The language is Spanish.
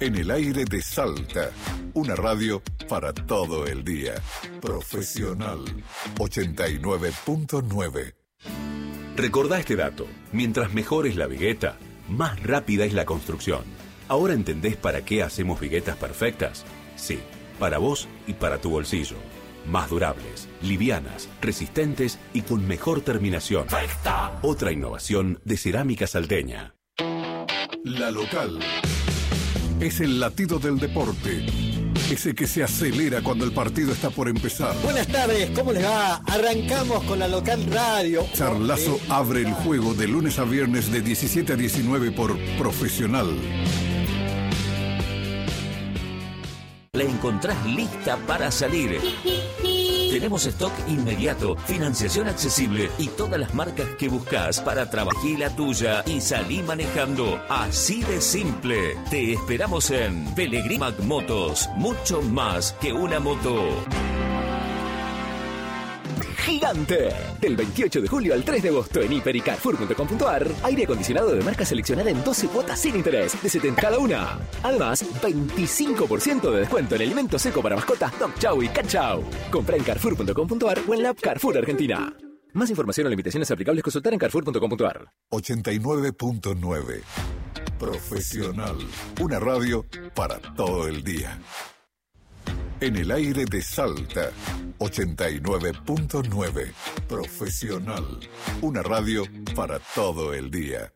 En el aire de Salta, una radio para todo el día. Profesional 89.9. Recordá este dato. Mientras mejor es la vigueta, más rápida es la construcción. ¿Ahora entendés para qué hacemos viguetas perfectas? Sí, para vos y para tu bolsillo. Más durables, livianas, resistentes y con mejor terminación. Otra innovación de Cerámica Salteña. La local es el latido del deporte. Ese que se acelera cuando el partido está por empezar. Buenas tardes, ¿cómo les va? Arrancamos con la local radio. Charlazo abre el juego de lunes a viernes de 17 a 19 por Profesional. La encontrás lista para salir. Tenemos stock inmediato, financiación accesible y todas las marcas que buscas para trabajar la tuya y salir manejando. Así de simple. Te esperamos en Pellegrimac Motos. Mucho más que una moto. Gigante. Del 28 de julio al 3 de agosto en Hiper y Carrefour.com.ar. Aire acondicionado de marca seleccionada en 12 cuotas sin interés, de 70 cada una. Además, 25% de descuento en alimento seco para mascotas Dog Chow y Cat Chow. Compra en Carrefour.com.ar o en la app Carrefour Argentina. Más información o limitaciones aplicables consultar en Carrefour.com.ar. 89.9. Profesional. Una radio para todo el día. En el aire de Salta, 89.9. Profesional. Una radio para todo el día.